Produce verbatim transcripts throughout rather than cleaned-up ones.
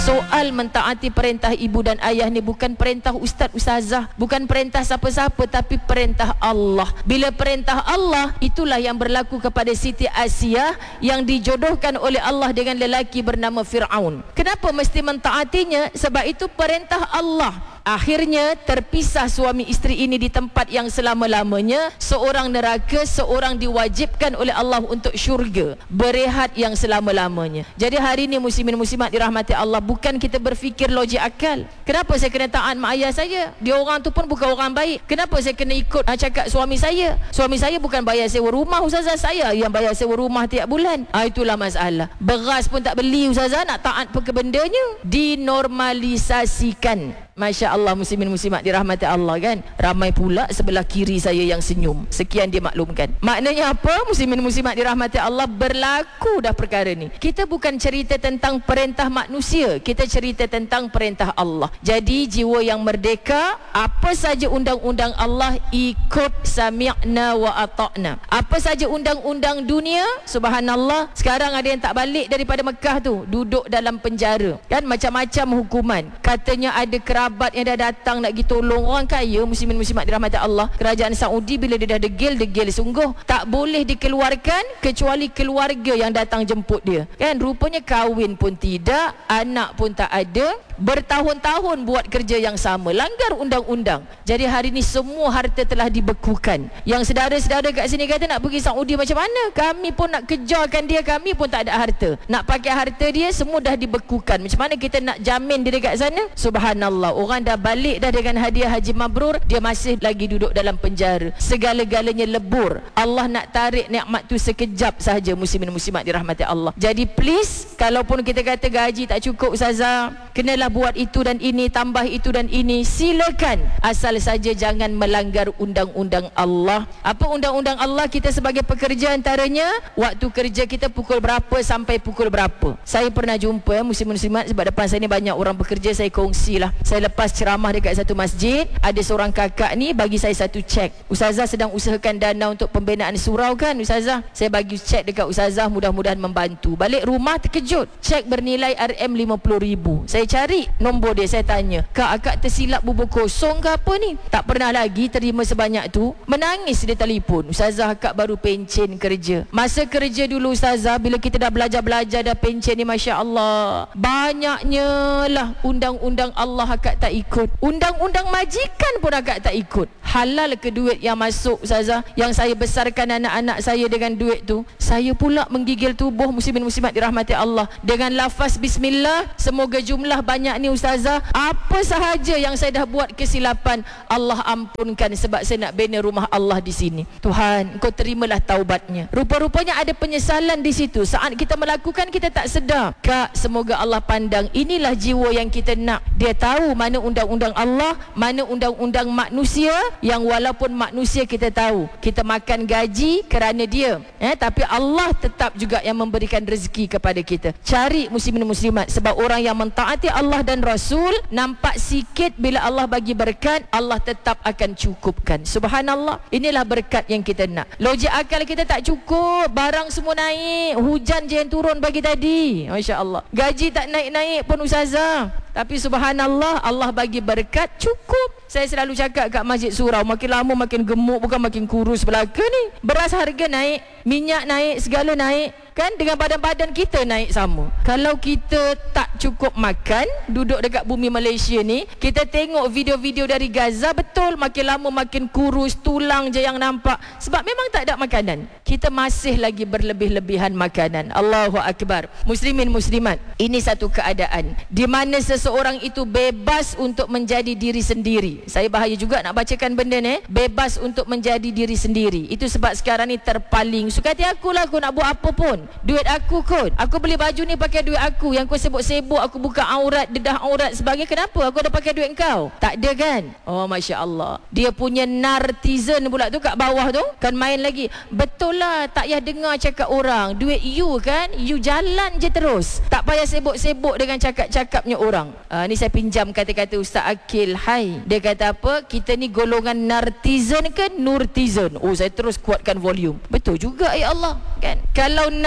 Soal mentaati perintah ibu dan ayah ni bukan perintah ustaz ustazah, bukan perintah siapa-siapa, tapi perintah Allah. Bila perintah Allah, itulah yang berlaku kepada Siti Asiyah yang dijodohkan oleh Allah dengan lelaki bernama Fir'aun. Kenapa mesti mentaatinya? Sebab itu perintah Allah. Akhirnya terpisah suami isteri ini di tempat yang selama-lamanya. Seorang neraka, seorang diwajibkan oleh Allah untuk syurga, berehat yang selama-lamanya. Jadi hari ini muslimin muslimat dirahmati Allah, bukan kita berfikir logik akal. Kenapa saya kena taat mak ayah saya? Dia orang tu pun bukan orang baik. Kenapa saya kena ikut ha, cakap suami saya? Suami saya bukan bayar sewa rumah ustazah, saya yang bayar sewa rumah tiap bulan. ha, Itulah masalah. Beras pun tak beli ustazah, nak taat apa ke bendanya? Dinormalisasikan. Masya Allah muslimin muslimat dirahmati Allah kan. Ramai pula sebelah kiri saya yang senyum. Sekian dia maklumkan. Maknanya apa? Muslimin muslimat dirahmati Allah, berlaku dah perkara ni. Kita bukan cerita tentang perintah manusia, kita cerita tentang perintah Allah. Jadi jiwa yang merdeka, apa saja undang-undang Allah ikut, sami'na wa ata'na. Apa saja undang-undang dunia, subhanallah, sekarang ada yang tak balik daripada Mekah tu, duduk dalam penjara kan, macam-macam hukuman. Katanya ada kerabat yang dah datang nak pergi tolong orang kaya, muslimin muslimat dirahmati Allah. Kerajaan Saudi bila dia dah degil, degil sungguh, tak boleh dikeluarkan kecuali keluarga yang datang jemput dia kan. Rupanya kahwin pun tidak, anak pun tak ada, bertahun-tahun buat kerja yang sama, langgar undang-undang. Jadi hari ni semua harta telah dibekukan. Yang saudara-saudara kat sini kata nak pergi Saudi macam mana? Kami pun nak kejarkan dia, kami pun tak ada harta. Nak pakai harta dia semua dah dibekukan. Macam mana kita nak jamin dia dekat sana? Subhanallah, orang dah balik dah dengan hadiah haji mabrur, dia masih lagi duduk dalam penjara. Segala-galanya lebur. Allah nak tarik nikmat tu sekejap sahaja, muslimin muslimat dirahmati Allah. Jadi please, kalaupun kita kata gaji tak cukup ustazah, kenalah buat itu dan ini, tambah itu dan ini, silakan, asal saja jangan melanggar undang-undang Allah. Apa undang-undang Allah? Kita sebagai pekerja antaranya, waktu kerja kita pukul berapa sampai pukul berapa. Saya pernah jumpa muslim muslimat, sebab depan saya ni banyak orang bekerja, saya kongsilah. Saya lepas ceramah dekat satu masjid, ada seorang kakak ni bagi saya satu cek. Ustazah sedang usahakan dana untuk pembinaan surau kan ustazah? Saya bagi cek dekat ustazah, mudah-mudahan membantu. Balik rumah terkejut, cek bernilai R M lima puluh ribu. Saya cari nombor dia, saya tanya, kak, akak tersilap bubur kosong ke apa ni? Tak pernah lagi terima sebanyak tu. Menangis dia telefon, ustazah akak baru pencen kerja. Masa kerja dulu ustazah, bila kita dah belajar-belajar dah pencen ni, Masya Allah, banyaknya lah undang-undang Allah akak tak ikut. Undang-undang majikan pun akak tak ikut. Halal ke duit yang masuk ustazah, yang saya besarkan anak-anak saya dengan duit tu? Saya pula menggigil tubuh, muslimin muslimat dirahmati Allah, dengan lafaz bismillah. Semoga jumlah banyak ni ustazah, apa sahaja yang saya dah buat kesilapan, Allah ampunkan, sebab saya nak bina rumah Allah di sini. Tuhan, Engkau terimalah taubatnya. Rupa-rupanya ada penyesalan di situ. Saat kita melakukan, kita tak sedar. Kak, semoga Allah pandang. Inilah jiwa yang kita nak. Dia tahu mana undang-undang Allah, mana undang-undang manusia, yang walaupun manusia kita tahu kita makan gaji kerana dia, eh, tapi Allah tetap juga yang memberikan rezeki kepada kita. Cari muslimin muslimat, sebab orang yang mentaati Allah dan Rasul, nampak sikit, bila Allah bagi berkat, Allah tetap akan cukupkan. Subhanallah, inilah berkat yang kita nak. Logik akal kita tak cukup, barang semua naik, hujan je yang turun pagi tadi, Masya Allah, gaji tak naik-naik pun ustazah, tapi subhanallah, Allah bagi berkat, cukup. Saya selalu cakap kat masjid surau, makin lama makin gemuk, bukan makin kurus belaka ni. Beras harga naik, minyak naik, segala naik kan, dengan badan-badan kita naik sama. Kalau kita tak cukup makan, duduk dekat bumi Malaysia ni, kita tengok video-video dari Gaza, betul makin lama makin kurus, tulang je yang nampak, sebab memang tak ada makanan. Kita masih lagi berlebih-lebihan makanan. Allahu Akbar. Muslimin muslimat, ini satu keadaan di mana seseorang itu bebas untuk menjadi diri sendiri. Saya bahaya juga nak bacakan benda ni, bebas untuk menjadi diri sendiri. Itu sebab sekarang ni terpaling, suka hati aku lah, aku nak buat apa pun, duit aku kot, aku beli baju ni pakai duit aku, yang kau sibuk-sibuk aku buka aurat, dedah aurat sebagai, kenapa aku ada pakai duit kau? Tak ada kan? Oh Masya Allah, dia punya nartizen pula tu kat bawah tu kan main lagi. Betul lah, tak payah dengar cakap orang, duit you kan, you jalan je terus, tak payah sibuk-sibuk dengan cakap-cakapnya orang. uh, Ni saya pinjam kata-kata Ustaz Akil. Hai, dia kata apa, kita ni golongan nartizen ke nurtizen? Oh, saya terus kuatkan volume. Betul juga ya Allah kan. Kalau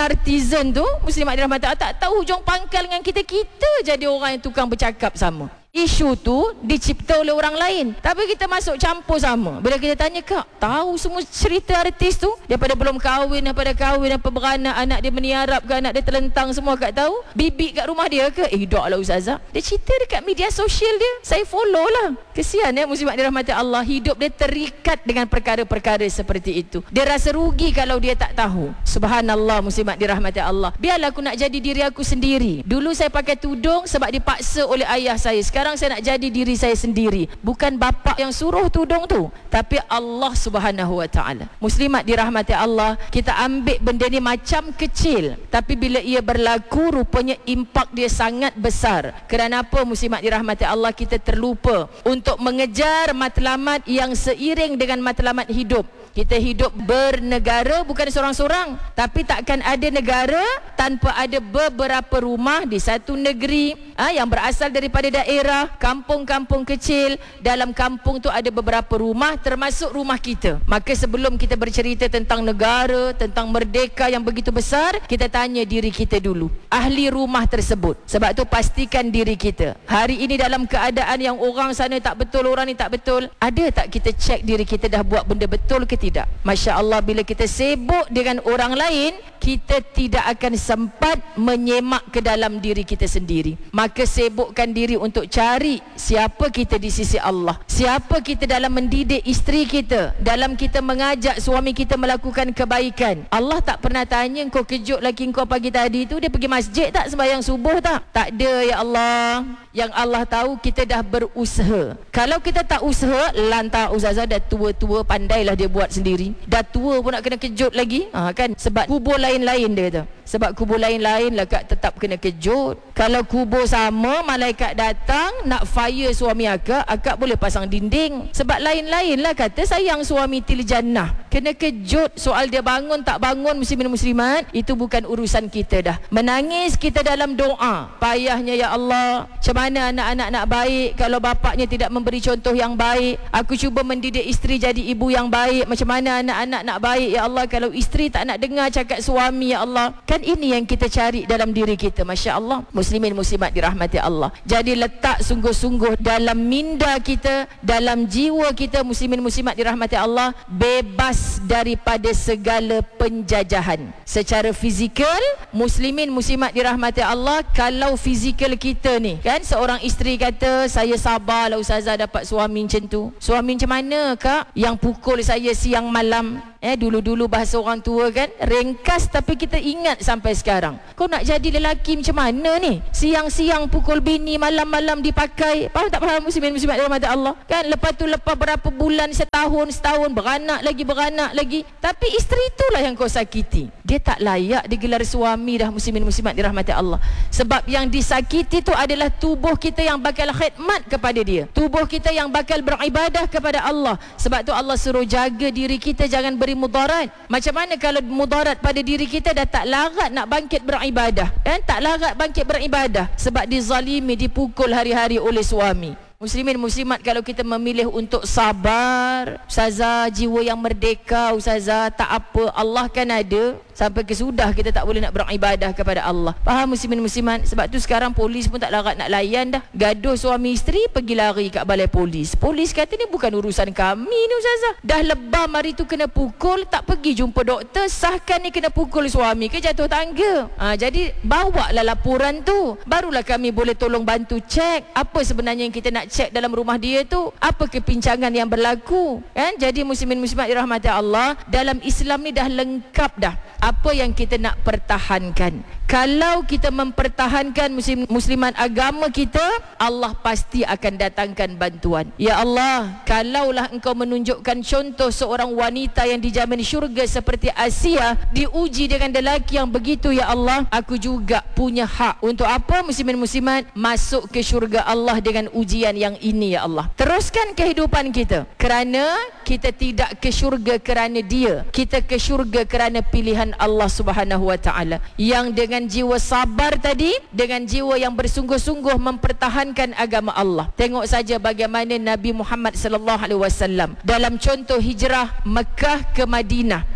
artisan tu, muslimat dirahmati Allah, tak tahu hujung pangkal dengan kita. Kita jadi orang yang tukang bercakap sama. Isu tu dicipta oleh orang lain, tapi kita masuk campur sama. Bila kita tanya, kak tahu semua cerita artis tu? Daripada belum kahwin, daripada kahwin, apa beranak, anak dia meniarap ke, anak dia terlentang, semua kak tahu? Bibik kat rumah dia ke? Eh tak lah ustazah, dia cerita dekat media sosial dia, saya follow lah. Kesian ya muslimat dirahmati Allah, hidup dia terikat dengan perkara-perkara seperti itu. Dia rasa rugi kalau dia tak tahu. Subhanallah muslimat dirahmati Allah. Biarlah aku nak jadi diri aku sendiri. Dulu saya pakai tudung sebab dipaksa oleh ayah saya. Sekarang Sekarang saya nak jadi diri saya sendiri. Bukan bapa yang suruh tudung tu, tapi Allah Subhanahu Wa Taala. Muslimat dirahmati Allah, kita ambil benda ni macam kecil, tapi bila ia berlaku, rupanya impak dia sangat besar. Kerana apa muslimat dirahmati Allah? Kita terlupa untuk mengejar matlamat yang seiring dengan matlamat hidup. Kita hidup bernegara bukan seorang-seorang, tapi takkan ada negara tanpa ada beberapa rumah di satu negeri ha, yang berasal daripada daerah, kampung-kampung kecil. Dalam kampung tu ada beberapa rumah, termasuk rumah kita. Maka sebelum kita bercerita tentang negara, tentang merdeka yang begitu besar, kita tanya diri kita dulu, ahli rumah tersebut. Sebab tu pastikan diri kita. Hari ini dalam keadaan yang orang sana tak betul, orang ni tak betul, ada tak kita cek diri kita dah buat benda betul ke tidak? Masya Allah, bila kita sibuk dengan orang lain, kita tidak akan sempat menyemak ke dalam diri kita sendiri. Maka sibukkan diri untuk cari siapa kita di sisi Allah, siapa kita dalam mendidik isteri kita, dalam kita mengajak suami kita melakukan kebaikan. Allah tak pernah tanya, kau kejut laki kau pagi tadi tu dia pergi masjid tak, sembahyang subuh tak? Tak ada ya Allah. Yang Allah tahu kita dah berusaha. Kalau kita tak usaha, lantak ustazah dah tua-tua, pandailah dia buat sendiri. Dah tua pun nak kena kejut lagi ha, kan? Sebab kubur lain-lain dia kata. Sebab kubur lain-lain lah kak tetap kena kejut. Kalau kubur sama, malaikat datang nak fire suami akak, akak boleh pasang dinding. Sebab lain-lain lah kata sayang suami til jannah. Kena kejut. Soal dia bangun tak bangun, muslimin muslimat, itu bukan urusan kita dah. Menangis kita dalam doa, payahnya ya Allah, macam mana anak-anak nak baik kalau bapaknya tidak memberi contoh yang baik. Aku cuba mendidik isteri jadi ibu yang baik. Macam mana anak-anak nak baik ya Allah kalau isteri tak nak dengar cakap suami ya Allah. Kan ini yang kita cari dalam diri kita. Masya Allah, muslimin muslimat dirahmati Allah. Jadi letak sungguh-sungguh dalam minda kita, dalam jiwa kita, muslimin muslimat dirahmati Allah, bebas daripada segala penjajahan. Secara fizikal, muslimin muslimat dirahmati Allah, kalau fizikal kita ni kan, seorang isteri kata, saya sabarlah ustazah dapat suami macam tu. Suami macam mana kak? Yang pukul saya siang malam. Eh, dulu-dulu bahasa orang tua kan, ringkas tapi kita ingat sampai sekarang. Kau nak jadi lelaki macam mana ni? Siang-siang pukul bini, malam-malam dipakai. Faham tak faham muslimin muslimat dirahmati Allah? Kan lepas tu lepas berapa bulan, setahun, setahun, beranak lagi, beranak lagi. Tapi isteri itulah yang kau sakiti. Dia tak layak digelar suami dah, muslimin muslimat dirahmati Allah. Sebab yang disakiti tu adalah tubuh kita yang bakal khidmat kepada dia. Tubuh kita yang bakal beribadah kepada Allah. Sebab tu Allah suruh jaga diri kita jangan beri mudarat. Macam mana kalau mudarat pada diri kita dah tak larat nak bangkit beribadah kan? Tak larat bangkit beribadah sebab dizalimi, dipukul hari-hari oleh suami. Muslimin muslimat, kalau kita memilih untuk sabar, ustazah, jiwa yang merdeka, ustazah, tak apa, Allah kan ada. Sampai ke sudah kita tak boleh nak beribadah kepada Allah. Faham muslimin muslimat? Sebab tu sekarang polis pun tak larat nak layan dah. Gaduh suami isteri, pergi lari kat balai polis. Polis kata ni bukan urusan kami ni ustazah. Dah lebam hari tu kena pukul, tak pergi jumpa doktor, sahkan ni kena pukul suami ke jatuh tangga. Ha, jadi bawa lah laporan tu, barulah kami boleh tolong bantu cek apa sebenarnya yang kita nak cek dalam rumah dia tu, apa kepincangan yang berlaku kan? Jadi muslimin muslimat dirahmati Allah, dalam Islam ni dah lengkap dah apa yang kita nak pertahankan. Kalau kita mempertahankan muslim, musliman agama kita, Allah pasti akan datangkan bantuan. Ya Allah, kalaulah engkau menunjukkan contoh seorang wanita yang dijamin syurga seperti Asia diuji dengan lelaki yang begitu, ya Allah, aku juga punya hak. Untuk apa muslimin muslimat? Masuk ke syurga Allah dengan ujian yang ini, ya Allah. Teruskan kehidupan kita, kerana kita tidak ke syurga kerana dia, kita ke syurga kerana pilihan Allah Subhanahu Wa Taala. Yang dengan dengan jiwa sabar tadi, dengan jiwa yang bersungguh-sungguh mempertahankan agama Allah. Tengok saja bagaimana Nabi Muhammad sallallahu alaihi wasallam dalam contoh hijrah Mekah ke Madinah.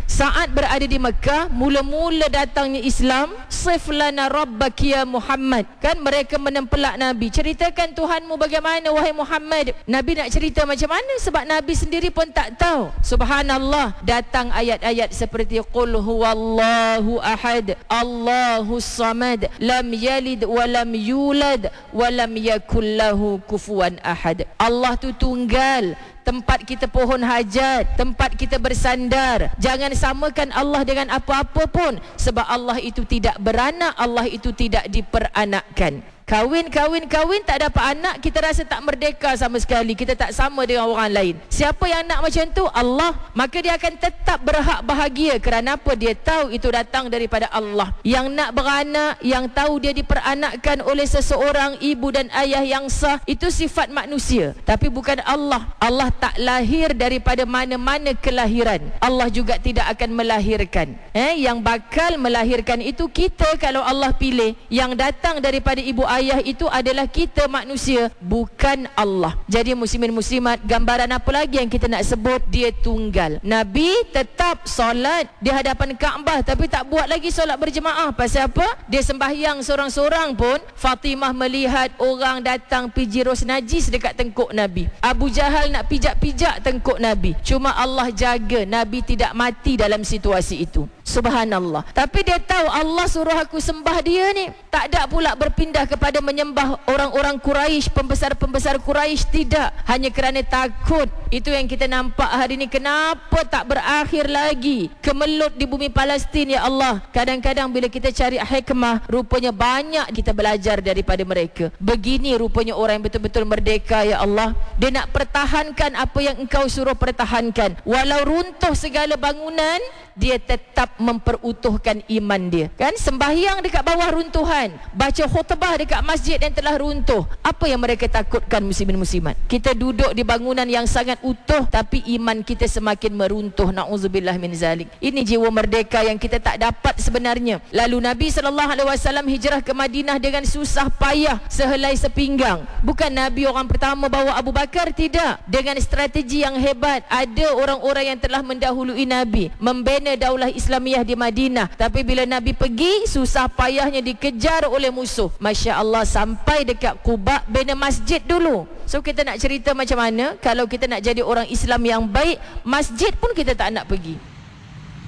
Saat berada di Mekah, mula-mula datangnya Islam, sif lana rabbaki ya Muhammad. Kan mereka menempelak Nabi, ceritakan Tuhanmu bagaimana wahai Muhammad. Nabi nak cerita macam mana sebab Nabi sendiri pun tak tahu. Subhanallah, datang ayat-ayat seperti qul huwallahu ahad, Allahus samad, lam yalid wa lam yulad wa lam yakul lahu kufuwan ahad. Allah tu tunggal, tempat kita pohon hajat, tempat kita bersandar. Jangan samakan Allah dengan apa-apa pun, sebab Allah itu tidak beranak, Allah itu tidak diperanakkan. Kahwin, kahwin, kahwin, tak dapat anak, kita rasa tak merdeka sama sekali. Kita tak sama dengan orang lain. Siapa yang nak macam tu? Allah. Maka dia akan tetap berhak bahagia. Kerana apa? Dia tahu itu datang daripada Allah. Yang nak beranak, yang tahu dia diperanakkan oleh seseorang, ibu dan ayah yang sah, itu sifat manusia. Tapi bukan Allah. Allah tak lahir daripada mana-mana kelahiran. Allah juga tidak akan melahirkan. Eh, yang bakal melahirkan itu kita kalau Allah pilih. Yang datang daripada ibu ayah ayah itu adalah kita manusia, bukan Allah. Jadi muslimin muslimat, gambaran apa lagi yang kita nak sebut? Dia tunggal. Nabi tetap solat di hadapan Kaabah, tapi tak buat lagi solat berjemaah. Pasal apa? Dia sembahyang seorang-seorang pun. Fatimah melihat orang datang piji ros najis dekat tengkuk Nabi. Abu Jahal nak pijak-pijak tengkuk Nabi. Cuma Allah jaga Nabi tidak mati dalam situasi itu. Subhanallah. Tapi dia tahu Allah suruh aku sembah dia ni. Tak ada pula berpindah kepada menyembah orang-orang Quraisy, pembesar-pembesar Quraisy. Tidak. Hanya kerana takut. Itu yang kita nampak hari ni. Kenapa tak berakhir lagi kemelut di bumi Palestin, ya Allah? Kadang-kadang bila kita cari hikmah, rupanya banyak kita belajar daripada mereka. Begini rupanya orang yang betul-betul merdeka, ya Allah. Dia nak pertahankan apa yang engkau suruh pertahankan. Walau runtuh segala bangunan, dia tetap memperutuhkan iman dia. Kan sembahyang dekat bawah runtuhan, baca khutbah dekat masjid yang telah runtuh. Apa yang mereka takutkan, muslimin muslimat? Kita duduk di bangunan yang sangat utuh, tapi iman kita semakin meruntuh. Na'udzubillah min zalik. Ini jiwa merdeka yang kita tak dapat sebenarnya. Lalu Nabi sallallahu alaihi wasallam hijrah ke Madinah dengan susah payah, sehelai sepinggang. Bukan Nabi orang pertama bawa Abu Bakar, tidak. Dengan strategi yang hebat. Ada orang-orang yang telah mendahului Nabi membina daulah Islamiyah di Madinah. Tapi bila Nabi pergi, susah payahnya dikejar oleh musuh. Masya Allah, sampai dekat Quba, bina masjid dulu. So kita nak cerita macam mana kalau kita nak jadi orang Islam yang baik, masjid pun kita tak nak pergi.